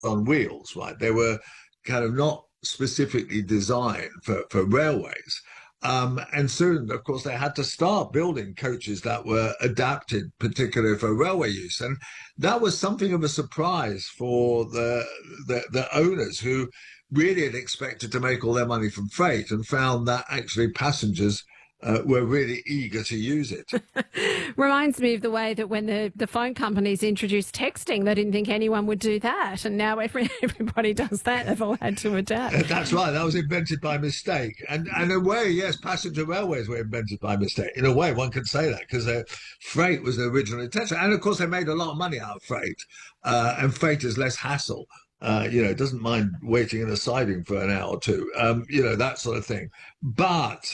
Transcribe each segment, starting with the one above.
on wheels, right? They were kind of not specifically designed for railways. And soon, of course, they had to start building coaches that were adapted particularly for railway use. And that was something of a surprise for the owners who really had expected to make all their money from freight and found that actually passengers were really eager to use it. Reminds me of the way that when the phone companies introduced texting, they didn't think anyone would do that. And now everybody does that. They've all had to adapt. That's right. That was invented by mistake. And in a way, yes, passenger railways were invented by mistake. In a way, one could say that because freight was the original intention. And of course, they made a lot of money out of freight. And freight is less hassle. It doesn't mind waiting in a siding for an hour or two, that sort of thing. But,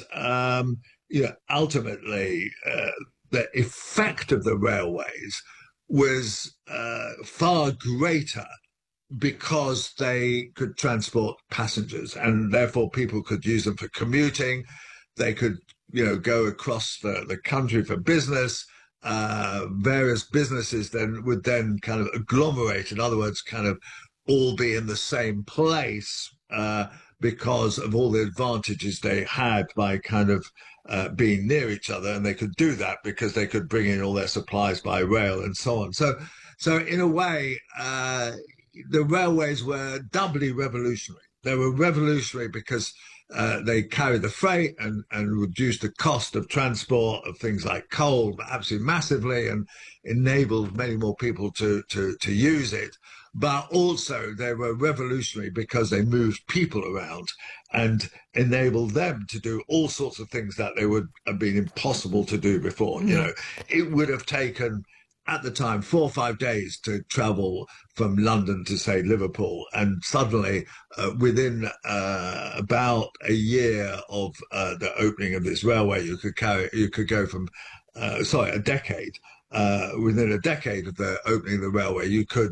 ultimately, the effect of the railways was far greater because they could transport passengers and therefore people could use them for commuting. They could, go across the country for business. Various businesses would kind of agglomerate. In other words, kind of all be in the same place because of all the advantages they had by kind of being near each other. And they could do that because they could bring in all their supplies by rail and so on. So in a way, the railways were doubly revolutionary. They were revolutionary because they carried the freight and reduced the cost of transport of things like coal absolutely massively and enabled many more people to use it. But also they were revolutionary because they moved people around and enabled them to do all sorts of things that they would have been impossible to do before. It would have taken at the time 4 or 5 days to travel from London to, say, Liverpool. And suddenly, within about a year of the opening of this railway, you could go from, a decade. Within a decade of the opening of the railway, you could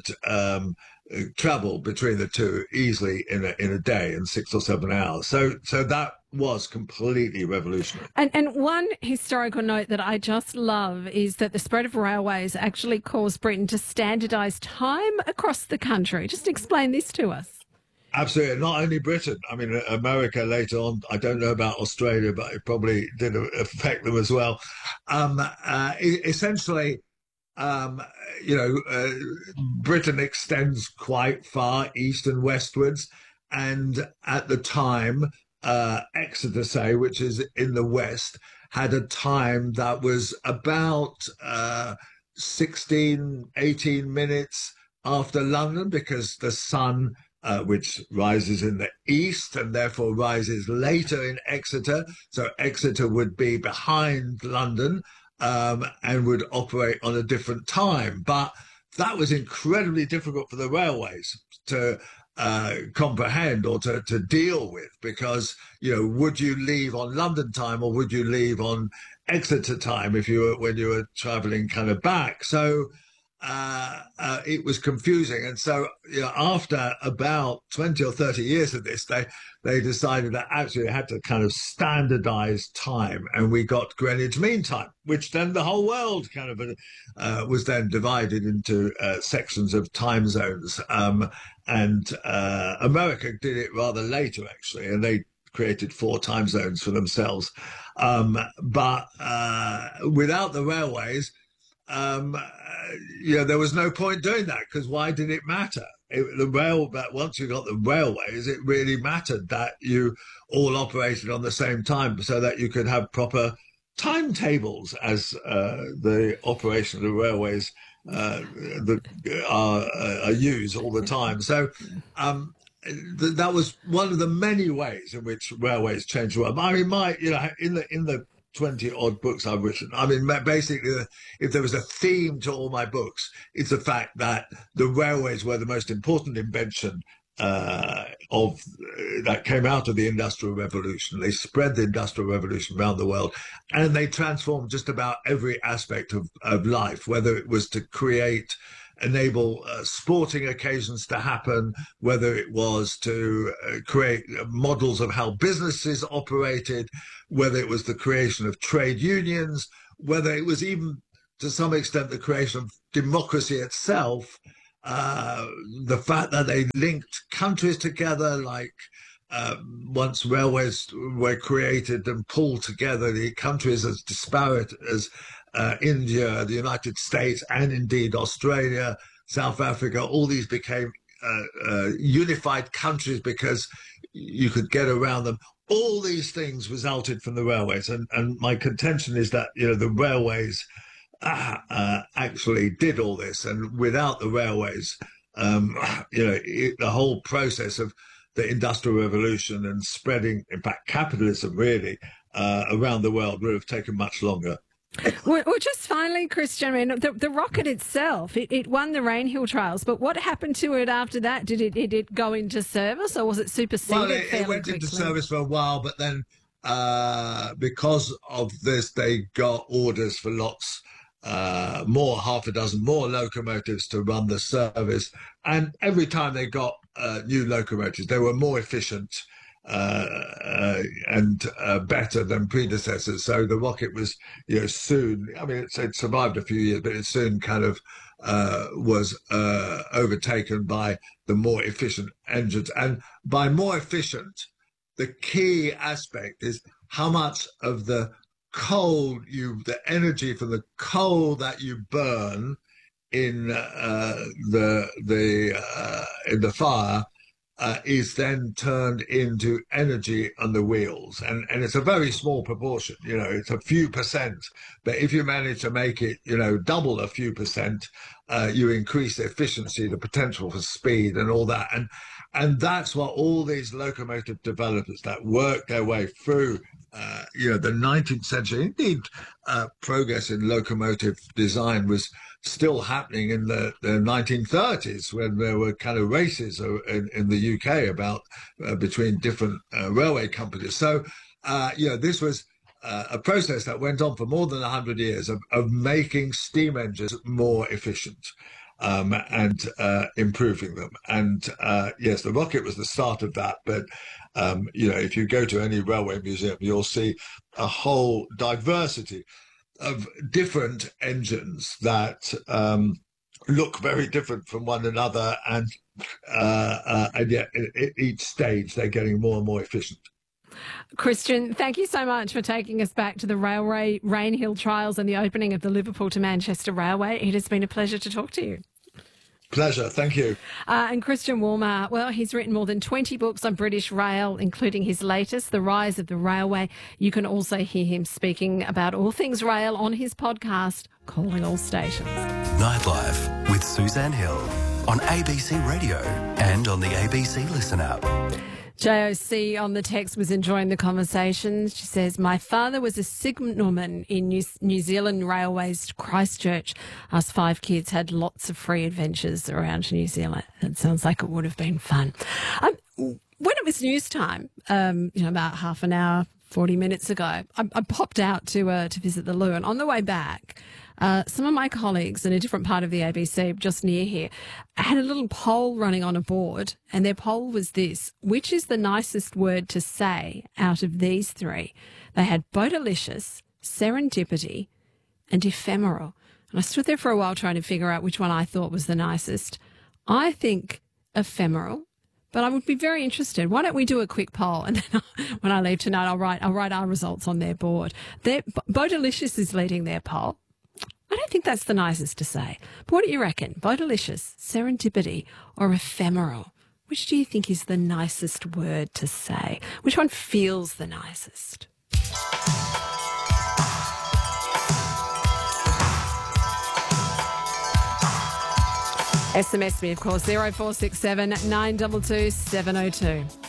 travel between the two easily in a day in 6 or 7 hours. So that was completely revolutionary. And one historical note that I just love is that the spread of railways actually caused Britain to standardise time across the country. Just explain this to us. Absolutely. Not only Britain. I mean, America later on, I don't know about Australia, but it probably did affect them as well. Essentially, Britain extends quite far east and westwards. And at the time, Exeter, say, which is in the west, had a time that was about 16, 18 minutes after London because the sun which rises in the east and therefore rises later in Exeter. So Exeter would be behind London and would operate on a different time. But that was incredibly difficult for the railways to comprehend or to deal with because, would you leave on London time or would you leave on Exeter time when you were traveling kind of back? So it was confusing. And so, after about 20 or 30 years of this, they decided that actually they had to kind of standardize time. And we got Greenwich Mean Time, which then the whole world kind of was then divided into sections of time zones. And America did it rather later, actually, and they created 4 time zones for themselves. But without the railways, there was no point doing that because why did it matter? But once you got the railways, it really mattered that you all operated on the same time so that you could have proper timetables as the operation of the railways are used all the time. So that was one of the many ways in which railways changed the world. I mean, in the 20 odd books I've written, I mean, basically, if there was a theme to all my books, it's the fact that the railways were the most important invention that came out of the Industrial Revolution. They spread the Industrial Revolution around the world, and they transformed just about every aspect of life, whether it was to enable sporting occasions to happen, whether it was to create models of how businesses operated, whether it was the creation of trade unions, whether it was even to some extent the creation of democracy itself. the fact that they linked countries together, like once railways were created and pulled together, the countries as disparate as India, the United States, and indeed Australia, South Africa, all these became unified countries because you could get around them. All these things resulted from the railways, and my contention is that the railways actually did all this, and without the railways, the whole process of the Industrial Revolution and spreading, in fact, capitalism really around the world would have taken much longer. Well, just finally, Christian, I mean, the rocket itself, it won the Rainhill trials, but what happened to it after that? Did it go into service, or was it superseded? Well, it went into service for a while, but then because of this, they got orders for lots more, half a dozen more locomotives to run the service. And every time they got new locomotives, they were more efficient and better than predecessors. So the rocket was, soon, I mean, it survived a few years, but it soon kind of was overtaken by the more efficient engines. And by more efficient, the key aspect is how much of the coal the energy from the coal that you burn in the fire is then turned into energy on the wheels, and it's a very small proportion. It's a few percent, but if you manage to make it double a few percent, you increase the efficiency, the potential for speed, and all that. And that's what all these locomotive developers that work their way through the 19th century, indeed, progress in locomotive design was still happening in the 1930s, when there were kind of races in the UK about between different railway companies. So, this was a process that went on for more than 100 years of making steam engines more efficient. And improving them. And yes, the rocket was the start of that. But, if you go to any railway museum, you'll see a whole diversity of different engines that look very different from one another. And yet at each stage, they're getting more and more efficient. Christian, thank you so much for taking us back to the railway Rainhill trials and the opening of the Liverpool to Manchester Railway. It has been a pleasure to talk to you. Pleasure, thank you. And Christian Woolmer, well, he's written more than 20 books on British rail, including his latest, The Rise of the Railway. You can also hear him speaking about all things rail on his podcast, Calling All Stations. Nightlife with Suzanne Hill on ABC Radio and on the ABC Listen app. JOC on the text was enjoying the conversation. She says, my father was a signalman in New Zealand Railways Christchurch. Us 5 kids had lots of free adventures around New Zealand. It sounds like it would have been fun. When it was news time, about half an hour, 40 minutes ago, I popped out to visit the loo, and on the way back, some of my colleagues in a different part of the ABC, just near here, had a little poll running on a board, and their poll was this: which is the nicest word to say out of these 3? They had bodilicious, serendipity, and ephemeral. And I stood there for a while trying to figure out which one I thought was the nicest. I think ephemeral, but I would be very interested. Why don't we do a quick poll, and then when I leave tonight, I'll write our results on their board. Bodilicious is leading their poll. I don't think that's the nicest to say. But what do you reckon? Bodilicious, serendipity, or ephemeral? Which do you think is the nicest word to say? Which one feels the nicest? SMS me, of course, 0467 922 702.